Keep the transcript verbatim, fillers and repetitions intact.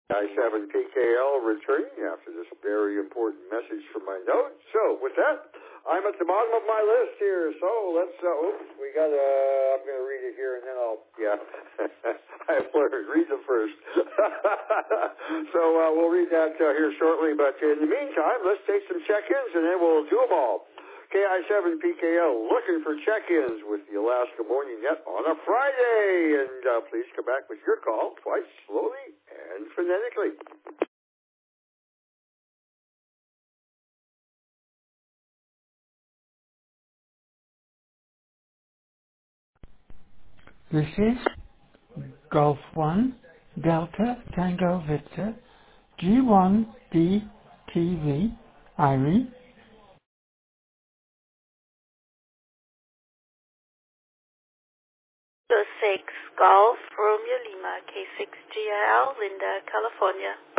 I seven P K L returning after this very important message from my notes. So, with that, I'm at the bottom of my list here. So, let's, uh, oops, we got, uh, I'm going to read it here and then I'll, yeah, I've learned, read them first. So, uh, we'll read that uh, here shortly. But in the meantime, let's take some check-ins and then we'll do them all. K I seven P K L looking for check-ins with the Alaska Morning Net on a Friday. And uh, please come back with your call twice, slowly and phonetically. This is Golf one, Delta Tango Victor, G one D T V, Irene. The six Golf Romeo Lima K six G L, Linda, California.